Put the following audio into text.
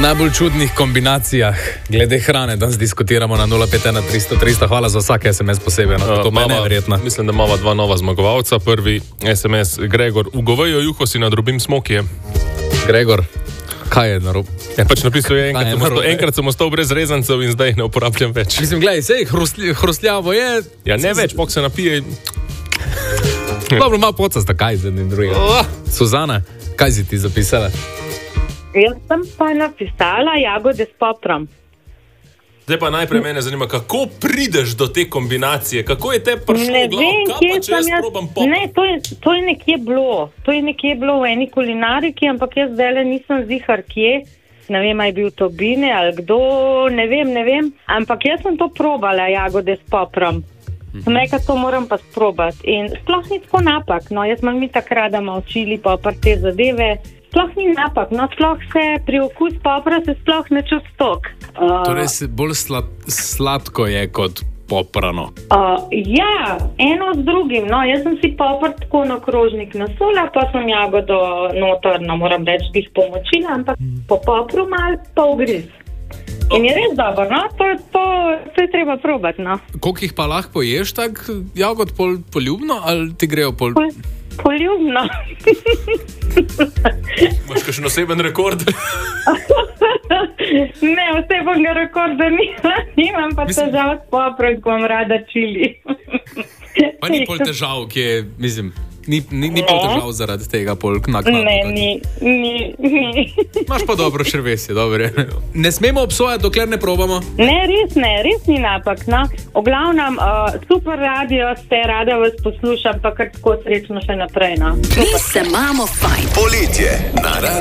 najbolj čudnih kombinacijah glede hrane danes diskutiramo na 051 300 300. Hvala za vsak SMS posebej. To je neverjetno. Mislim, da imamo dva nova zmagovalca. Prvi SMS Gregor. V govejo juho si nadrobim smokije. Gregor, kaj je narob? Ja, pač napisal je enkrat sem ostal brez rezancev in zdaj ne uporabljam več. Mislim, gledaj, sej hrustljavo je. Ja, ne več, pok se napije. Dobro, malo pocasta, kaj za njim drugega. Suzana, kaj si ti zapisala? Jaz sem pa napisala jagode s poprom. Zdaj pa najprej mene zanima, kako prideš do te kombinacije? Kako je te prišlo v glavo? Kaj pa, če jaz probam popr? Ne, to je nekje bilo. To je nekje bilo v eni kulinariki, ampak jaz zdaj nisem zihar kje. Ne vem, ali je bil to Bine ali kdo, ne vem. Ampak jaz sem to probala, jagode s poprom. Sem rekla, to moram pa sprobati. In sploh ni tako napak. No, jaz imam mi takrat, da ima učili popr te zadeve. Sploh ni napak, no, sploh se pri okus popra se sploh ne čuti stok. Torej, bolj sladko je kot poprano. Ja, eno z drugim. No, jaz sem si popr tako na krožnik nasula, pa sem jagodo notorno, moram reči, bi jih pomočila, ampak po popru mal pa ugriz. In je res dobro, no, to je treba probati, no. Koliko jih pa lahko ješ tak jagod poljubno, ali ti grejo Poljubno. Imaš kakšen oseben rekord? Ne, osebnega rekorda nimam pa težav s poprom, ko imam rada čili. Pa ni pol težav, ki je, mislim, ni pol težav zaradi tega pol naknadno. Ne, ni. Imaš pa dobro črvesje, dobro. Ne smemo obsojati, dokler ne probamo. Ne, res ni napak, no. V glavnem, super radio ste, rada vas poslušam, pa kar tako srečno še naprej, no. Mi se imamo fajn. Poletje na